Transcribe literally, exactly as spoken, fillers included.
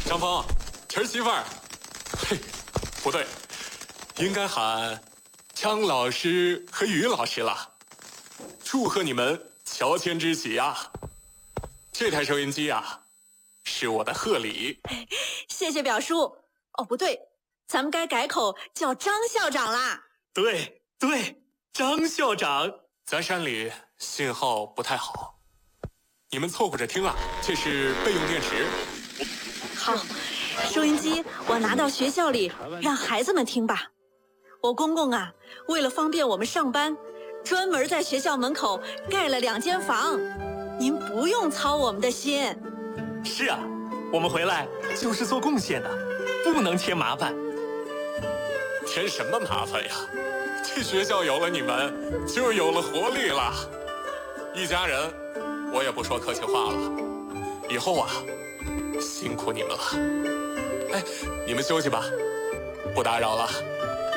张峰，儿媳妇儿，嘿，不对，应该喊张老师和于老师了。祝贺你们乔迁之喜呀！这台收音机啊，是我的贺礼。 谢谢表叔。哦，不对，咱们该改口叫张校长啦。 对对，张校长。 咱山里信号不太好，你们凑合着听啊，这是备用电池。 好，收音机我拿到学校里让孩子们听吧。我公公啊，为了方便我们上班，专门在学校门口盖了两间房，您不用操我们的心。 是啊，我们回来就是做贡献的，不能添麻烦。 添什么麻烦呀？这学校有了你们，就有了活力了。一家人，我也不说客气话了。以后啊，辛苦你们了。哎，你们休息吧，不打扰了。